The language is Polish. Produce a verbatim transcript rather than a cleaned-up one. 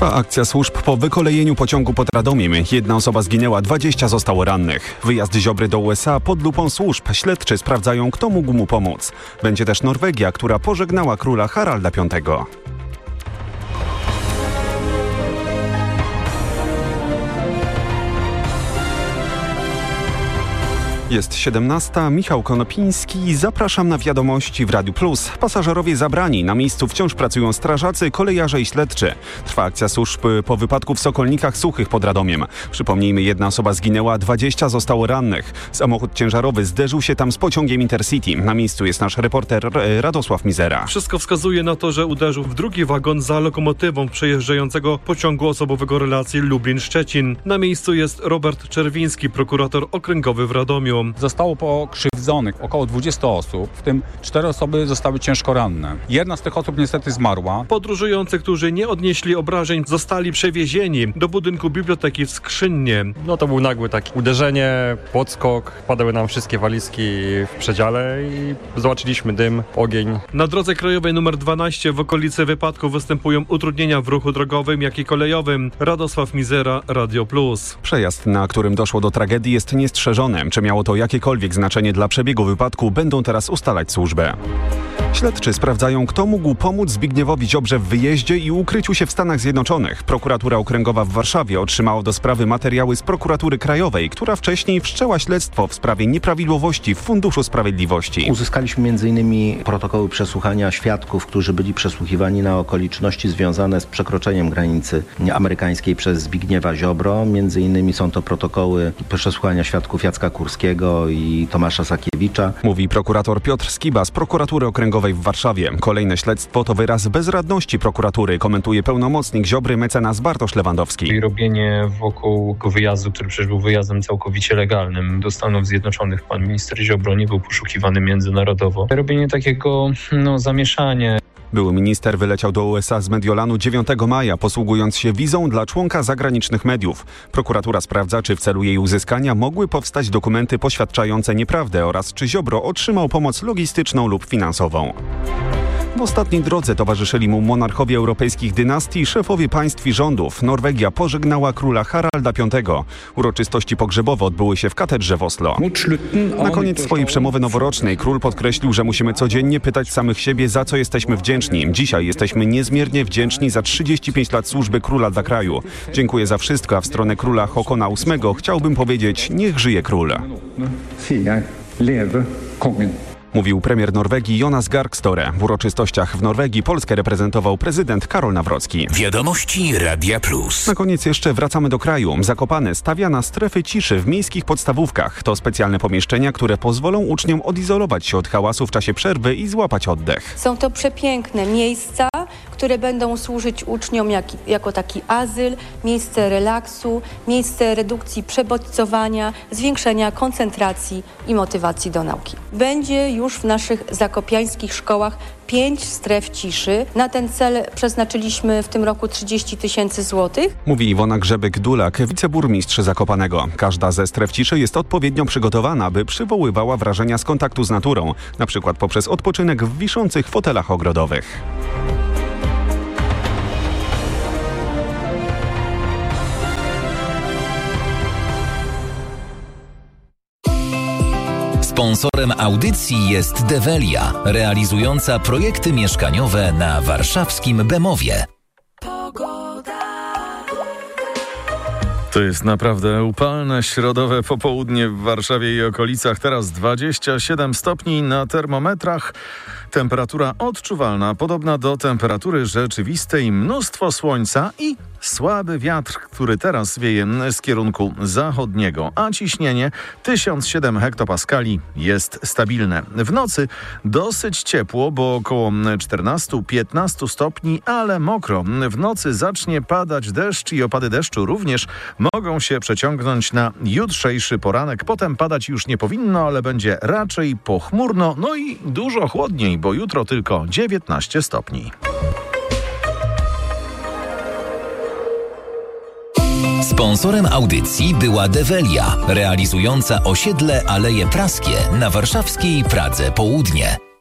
Trwa akcja służb po wykolejeniu pociągu pod Radomiem. Jedna osoba zginęła, dwadzieścia zostało rannych. Wyjazd Ziobry do U S A pod lupą służb. Śledczy sprawdzają, kto mógł mu pomóc. Będzie też Norwegia, która pożegnała króla Haralda piątego. Jest siedemnasta, Michał Konopiński, zapraszam na wiadomości w Radiu Plus. Pasażerowie zabrani, na miejscu wciąż pracują strażacy, kolejarze i śledczy. Trwa akcja służb po wypadku w Sokolnikach Suchych pod Radomiem. Przypomnijmy, jedna osoba zginęła, dwadzieścia zostało rannych. Samochód ciężarowy zderzył się tam z pociągiem Intercity. Na miejscu jest nasz reporter Radosław Mizera. Wszystko wskazuje na to, że uderzył w drugi wagon za lokomotywą przejeżdżającego pociągu osobowego relacji Lublin-Szczecin. Na miejscu jest Robert Czerwiński, prokurator okręgowy w Radomiu. Zostało pokrzywdzonych około dwudziestu osób, w tym cztery osoby zostały ciężko ranne. Jedna z tych osób niestety zmarła. Podróżujący, którzy nie odnieśli obrażeń, zostali przewiezieni do budynku biblioteki w Skrzynnie. No to był nagły taki uderzenie, podskok, padały nam wszystkie walizki w przedziale i zobaczyliśmy dym, ogień. Na drodze krajowej numer dwanaście w okolicy wypadku występują utrudnienia w ruchu drogowym, jak i kolejowym. Radosław Mizera, Radio Plus. Przejazd, na którym doszło do tragedii, jest niestrzeżony. Czy miało to jakiekolwiek znaczenie dla przebiegu wypadku, będą teraz ustalać służbę. Śledczy sprawdzają, kto mógł pomóc Zbigniewowi Ziobrze w wyjeździe i ukryciu się w Stanach Zjednoczonych. Prokuratura Okręgowa w Warszawie otrzymała do sprawy materiały z Prokuratury Krajowej, która wcześniej wszczęła śledztwo w sprawie nieprawidłowości w Funduszu Sprawiedliwości. Uzyskaliśmy między innymi protokoły przesłuchania świadków, którzy byli przesłuchiwani na okoliczności związane z przekroczeniem granicy amerykańskiej przez Zbigniewa Ziobro. Między innymi są to protokoły przesłuchania świadków Jacka Kurskiego i Tomasza Sakiewicza. Mówi prokurator Piotr Skiba z Prokuratury Okręgowej w Warszawie. Kolejne śledztwo to wyraz bezradności prokuratury, komentuje pełnomocnik Ziobry mecenas Bartosz Lewandowski. I robienie wokół wyjazdu, który przecież był wyjazdem całkowicie legalnym do Stanów Zjednoczonych. Pan minister Ziobro nie był poszukiwany międzynarodowo. Robienie takiego no, zamieszania. Były minister wyleciał do U S A z Mediolanu dziewiątego maja, posługując się wizą dla członka zagranicznych mediów. Prokuratura sprawdza, czy w celu jej uzyskania mogły powstać dokumenty poświadczające nieprawdę oraz czy Ziobro otrzymał pomoc logistyczną lub finansową. W ostatniej drodze towarzyszyli mu monarchowie europejskich dynastii i szefowie państw i rządów. Norwegia pożegnała króla Haralda piątego. Uroczystości pogrzebowe odbyły się w katedrze w Oslo. Na koniec swojej przemowy noworocznej król podkreślił, że musimy codziennie pytać samych siebie, za co jesteśmy wdzięczni. Dzisiaj jesteśmy niezmiernie wdzięczni za trzydzieści pięć lat służby króla dla kraju. Dziękuję za wszystko, a w stronę króla Haakona ósmego chciałbym powiedzieć, niech żyje król. Mówił premier Norwegii Jonas Gahr Støre. W uroczystościach w Norwegii Polskę reprezentował prezydent Karol Nawrocki. Wiadomości Radia Plus. Na koniec jeszcze wracamy do kraju. Zakopane stawia na strefy ciszy w miejskich podstawówkach. To specjalne pomieszczenia, które pozwolą uczniom odizolować się od hałasu w czasie przerwy i złapać oddech. Są to przepiękne miejsca, które będą służyć uczniom jak, jako taki azyl, miejsce relaksu, miejsce redukcji przebodźcowania, zwiększenia koncentracji i motywacji do nauki. Będzie już w naszych zakopiańskich szkołach pięć stref ciszy. Na ten cel przeznaczyliśmy w tym roku trzydzieści tysięcy złotych. Mówi Iwona Grzebyk-Dulak, wiceburmistrz Zakopanego. Każda ze stref ciszy jest odpowiednio przygotowana, by przywoływała wrażenia z kontaktu z naturą, na przykład poprzez odpoczynek w wiszących fotelach ogrodowych. Sponsorem audycji jest Develia, realizująca projekty mieszkaniowe na warszawskim Bemowie. To jest naprawdę upalne środowe popołudnie w Warszawie i okolicach. Teraz dwadzieścia siedem stopni na termometrach. Temperatura odczuwalna, podobna do temperatury rzeczywistej, mnóstwo słońca i słaby wiatr, który teraz wieje z kierunku zachodniego, a ciśnienie tysiąc siedem hektopaskali jest stabilne. W nocy dosyć ciepło, bo około czternaście do piętnastu stopni, ale mokro. W nocy zacznie padać deszcz i opady deszczu również mogą się przeciągnąć na jutrzejszy poranek. Potem padać już nie powinno, ale będzie raczej pochmurno, no i dużo chłodniej, bo jutro tylko dziewiętnaście stopni. Sponsorem audycji była Develia, realizująca osiedle Aleje Praskie na warszawskiej Pradze Południe.